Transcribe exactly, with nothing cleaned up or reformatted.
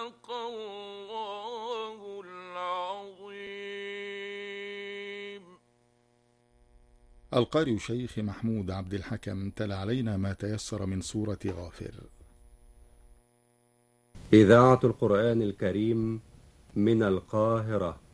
صدق الله العظيم. القارئ الشيخ محمود عبد الحكم تلا علينا ما تيسر من سورة غافر. إذاعة القرآن الكريم من القاهرة.